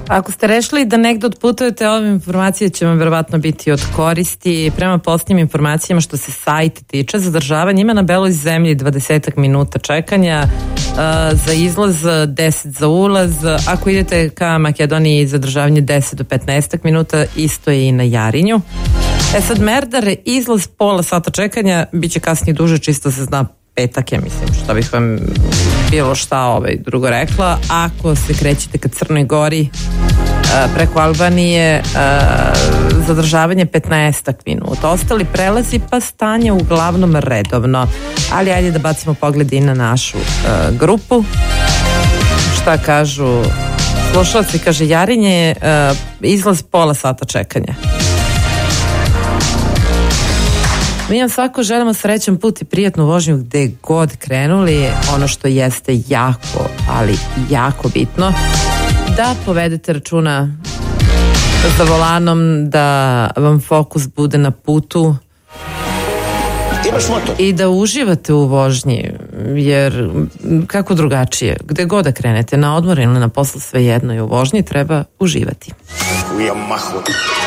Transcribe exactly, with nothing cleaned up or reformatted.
Ako ste rešili da negde odputujete, ove informacije će vam verovatno biti od koristi. Prema posljednjim informacijama što se sajta tiče, zadržavanje ima na beloj zemlji dvadeset minuta čekanja, uh, za izlaz deset za ulaz. Ako idete ka Makedoniji, zadržavanje deset do petnaest minuta, isto je i na Jarinju. E sad, Merdare, izlaz pola sata čekanja, bit će kasnije duže, čisto se zna petak je, mislim, što bih vam bilo šta ovaj drugo rekla. Ako se krećete ka Crnoj Gori preko Albanije, zadržavanje petnaest minuta. Ostali prelazi, pa stanje uglavnom redovno. Ali ajde da bacimo pogled i na našu grupu. Šta kažu slušalci? Kaže, Jarinje, izlaz pola sata čekanja. Mi vam svako želimo srećan put i prijatnu vožnju gde god krenuli. Ono što jeste jako, ali jako bitno, da povedete računa za volanom, da vam fokus bude na putu i da uživate u vožnji, jer kako drugačije, gde god da krenete, na odmor ili na poslu, sve jedno, i u vožnji treba uživati.